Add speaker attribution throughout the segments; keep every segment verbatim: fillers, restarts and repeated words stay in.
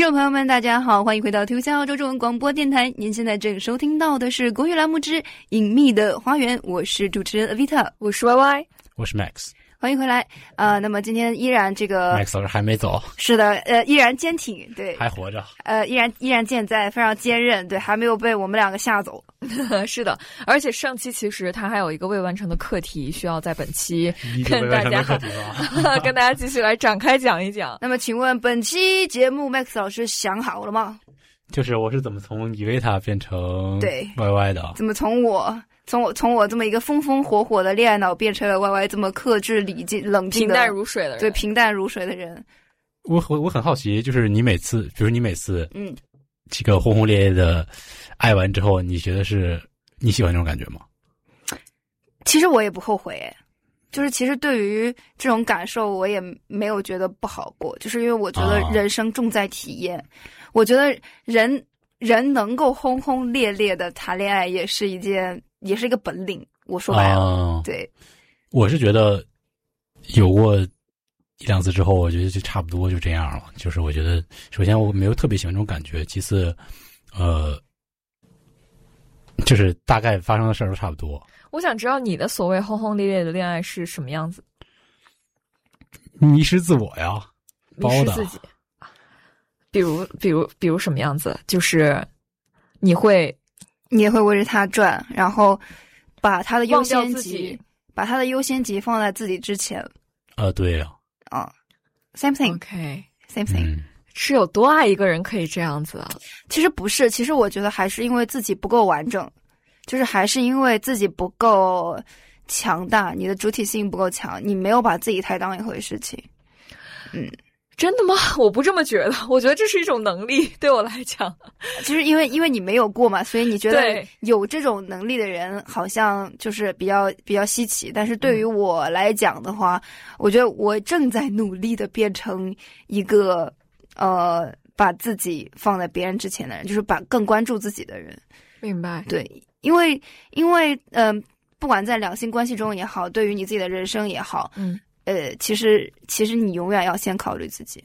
Speaker 1: 听众朋友们大家好，欢迎回到图像澳洲中文广播电台，您现在正收听到的是国语栏目之隐秘的花园，我是主持人 Avita，
Speaker 2: 我是 Y Y，
Speaker 3: 我是 Max，
Speaker 1: 欢迎回来。呃，那么今天依然这个
Speaker 3: Max 老师还没走，
Speaker 1: 是的，呃，依然坚挺，对，
Speaker 3: 还活着，
Speaker 1: 呃，依然依然健在，非常坚韧，对，还没有被我们两个吓走。
Speaker 2: 是的，而且上期其实他还有一个未完成的课题，需要在本期跟大家跟大家继续来展开讲一讲。
Speaker 1: 那么，请问本期节目 Max 老师想好了吗？
Speaker 3: 就是我是怎么从伊维塔变成
Speaker 1: 对
Speaker 3: Y Y 的？
Speaker 1: 怎么从我从我从我这么一个风风火火的恋爱脑变成了 Y Y 这么克制、理智、冷静的
Speaker 2: 平淡如水的人？
Speaker 1: 对，平淡如水的人。
Speaker 3: 我我我很好奇，就是你每次，比如你每次，
Speaker 1: 嗯，
Speaker 3: 这个轰轰烈烈的爱完之后，你觉得是你喜欢这种感觉吗？
Speaker 1: 其实我也不后悔，哎，就是其实对于这种感受，我也没有觉得不好过，就是因为我觉得人生重在体验。哦，我觉得人人能够轰轰烈烈的谈恋爱，也是一件，也是一个本领。我说白了，哦，对，
Speaker 3: 我是觉得有过一两次之后，我觉得就差不多就这样了。就是我觉得，首先我没有特别喜欢这种感觉，其次，呃，就是大概发生的事儿都差不多。
Speaker 2: 我想知道你的所谓轰轰烈烈的恋爱是什么样子？
Speaker 3: 迷失自我呀，
Speaker 2: 迷失自己。比如，比如，比如什么样子？就是你会，
Speaker 1: 你也会围着他转，然后把他的优先级，把他的优先级放在自己之前。
Speaker 3: 呃，对呀。
Speaker 1: 啊，哦 ，same thing，OK，same thing，
Speaker 3: 嗯。
Speaker 2: 是有多爱一个人可以这样子啊？
Speaker 1: 其实不是，其实我觉得还是因为自己不够完整，就是还是因为自己不够强大，你的主体性不够强，你没有把自己太当一回事情。嗯。
Speaker 2: 真的吗？我不这么觉得，我觉得这是一种能力，对我来讲。
Speaker 1: 其实因为因为你没有过嘛，所以你觉得有这种能力的人好像就是比较比较稀奇。但是对于我来讲的话，嗯，我觉得我正在努力的变成一个呃把自己放在别人之前的人，就是把更关注自己的人。
Speaker 2: 明白。
Speaker 1: 对，因为因为嗯、呃，不管在两性关系中也好，对于你自己的人生也好，
Speaker 2: 嗯。
Speaker 1: 呃，其实其实你永远要先考虑自己。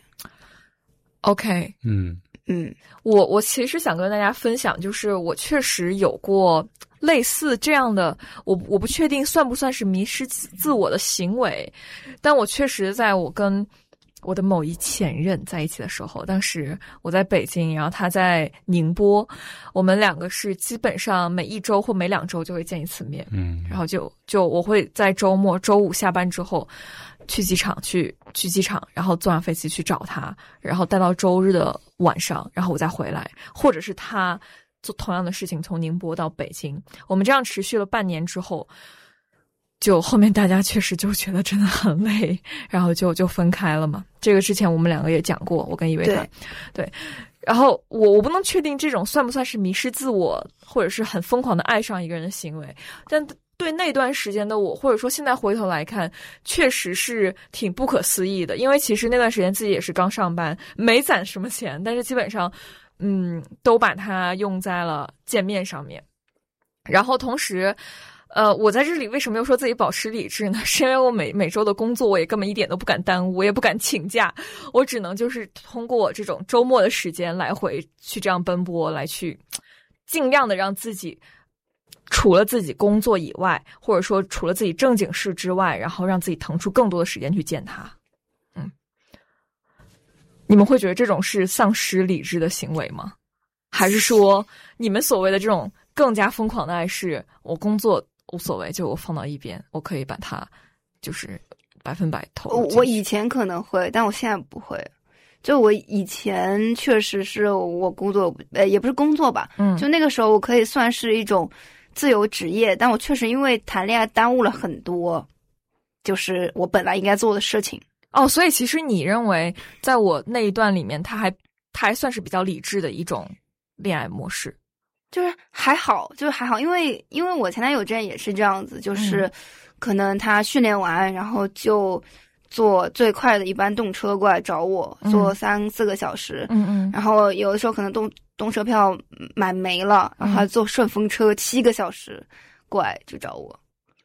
Speaker 2: OK，
Speaker 3: 嗯
Speaker 1: 嗯，
Speaker 2: 我我其实想跟大家分享，就是我确实有过类似这样的，我我不确定算不算是迷失自我的行为，但我确实在我跟我的某一前任在一起的时候，当时我在北京，然后他在宁波，我们两个是基本上每一周或每两周就会见一次面，
Speaker 3: 嗯，
Speaker 2: 然后就就我会在周末周五下班之后去机场去去机场，然后坐上飞机去找他，然后待到周日的晚上，然后我再回来，或者是他做同样的事情从宁波到北京，我们这样持续了半年之后。就后面大家确实就觉得真的很累，然后就就分开了嘛。这个之前我们两个也讲过，我跟一位他，对。然后我我不能确定这种算不算是迷失自我，或者是很疯狂的爱上一个人的行为，但对那段时间的我，或者说现在回头来看，确实是挺不可思议的。因为其实那段时间自己也是刚上班，没攒什么钱，但是基本上，嗯，都把它用在了见面上面。然后同时。呃，我在这里为什么又说自己保持理智呢？是因为我每每周的工作，我也根本一点都不敢耽误，我也不敢请假，我只能就是通过这种周末的时间来回去这样奔波，来去尽量的让自己除了自己工作以外，或者说除了自己正经事之外，然后让自己腾出更多的时间去见他。嗯，你们会觉得这种是丧失理智的行为吗？还是说你们所谓的这种更加疯狂的爱是我工作无所谓，就我放到一边，我可以把它就是百分百投入进去。
Speaker 1: 我以前可能会，但我现在不会。就我以前确实是我工作，呃，也不是工作吧，嗯，就那个时候我可以算是一种自由职业，但我确实因为谈恋爱耽误了很多，就是我本来应该做的事情。
Speaker 2: 哦，所以其实你认为，在我那一段里面，他还他还算是比较理智的一种恋爱模式。
Speaker 1: 就是还好，就是还好，因为因为我前男友之前也是这样子，就是可能他训练完，然后就坐最快的一班动车过来找我，嗯、坐三四个小时，
Speaker 2: 嗯嗯，
Speaker 1: 然后有的时候可能动动车票买没了，然后他坐顺风车七个小时过来就找我。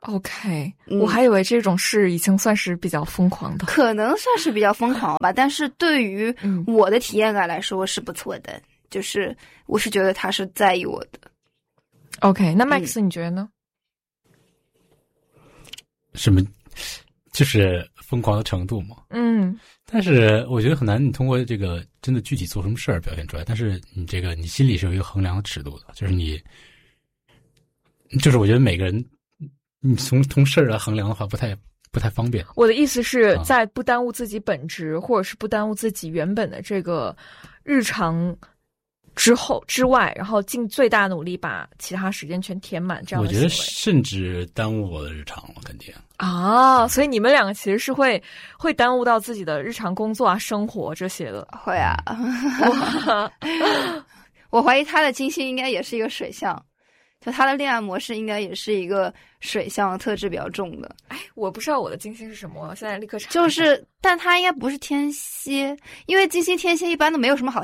Speaker 2: OK，、
Speaker 1: 嗯、
Speaker 2: 我还以为这种事已经算是比较疯狂的，
Speaker 1: 可能算是比较疯狂吧。但是对于我的体验感来说是不错的，嗯、就是我是觉得他是在意我的。
Speaker 2: OK， 那 Max、嗯、你觉得呢？
Speaker 3: 什么？就是疯狂的程度嘛。
Speaker 2: 嗯，
Speaker 3: 但是我觉得很难，你通过这个真的具体做什么事儿表现出来。但是你这个你心里是有一个衡量的尺度的，就是你，就是我觉得每个人。你从从事儿来衡量的话，不太不太方便。
Speaker 2: 我的意思是在不耽误自己本职，啊、或者是不耽误自己原本的这个日常之后之外，然后尽最大努力把其他时间全填满。这样的
Speaker 3: 我觉得甚至耽误我的日常了，肯定
Speaker 2: 啊。所以你们两个其实是会会耽误到自己的日常工作啊、生活这些的。
Speaker 1: 会啊，我怀疑他的金星应该也是一个水象。就他的恋爱模式应该也是一个水象特质比较重的。
Speaker 2: 哎，我不知道我的金星是什么，我现在立刻查。
Speaker 1: 就是，但他应该不是天蝎，因为金星天蝎一般都没有什么好